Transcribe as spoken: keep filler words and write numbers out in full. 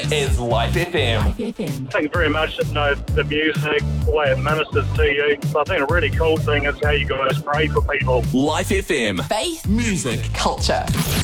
is Life F M. Life F M. Thank you very much. You know, the music, the way it ministers to you. So I think a really cool thing is how you guys pray for people. Life F M. Faith, Music. culture.